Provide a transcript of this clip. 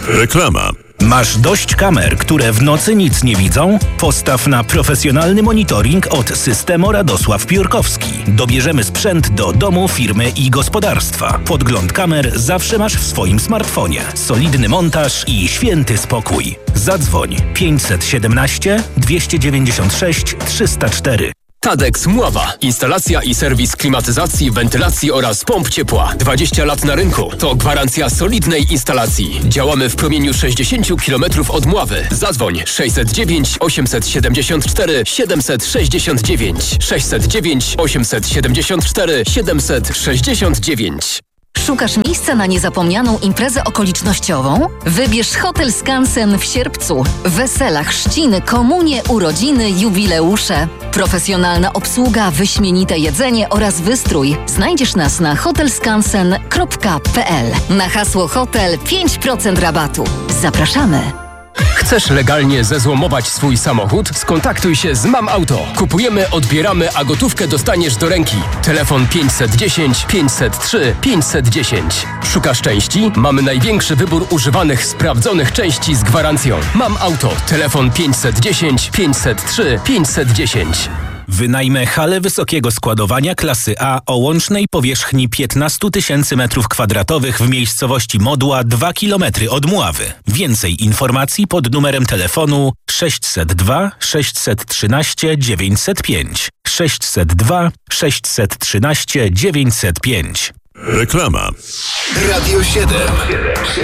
Reklama. Masz dość kamer, które w nocy nic nie widzą? Postaw na profesjonalny monitoring od Systemo Radosław Piórkowski. Dobierzemy sprzęt do domu, firmy i gospodarstwa. Podgląd kamer zawsze masz w swoim smartfonie. Solidny montaż i święty spokój. Zadzwoń 517 296 304. Tadex Mława. Instalacja i serwis klimatyzacji, wentylacji oraz pomp ciepła. 20 lat na rynku. To gwarancja solidnej instalacji. Działamy w promieniu 60 km od Mławy. Zadzwoń 609 874 769 609 874 769. Szukasz miejsca na niezapomnianą imprezę okolicznościową? Wybierz Hotel Skansen w Sierpcu. Wesela, chrzciny, komunie, urodziny, jubileusze. Profesjonalna obsługa, wyśmienite jedzenie oraz wystrój. Znajdziesz nas na hotelskansen.pl. Na hasło hotel 5% rabatu. Zapraszamy! Chcesz legalnie zezłomować swój samochód? Skontaktuj się z Mam Auto. Kupujemy, odbieramy, a gotówkę dostaniesz do ręki. Telefon 510 503 510. Szukasz części? Mamy największy wybór używanych, sprawdzonych części z gwarancją. Mam Auto. Telefon 510 503 510. Wynajmę halę wysokiego składowania klasy A o łącznej powierzchni 15 000 m2 w miejscowości Modła 2 km od Mławy. Więcej informacji pod numerem telefonu 602 613 905. 602 613 905. Reklama. Radio 7.